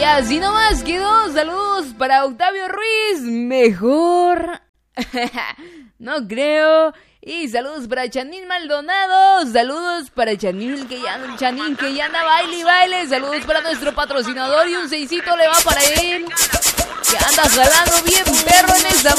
así nomás quedó. Saludos para Octavio Ruiz. Mejor. No creo. Y saludos para Chanín Maldonado. Saludos para Chanín que ya anda baile y baile. Saludos para nuestro patrocinador. Y un seisito le va para él, que anda jalando bien perro en esa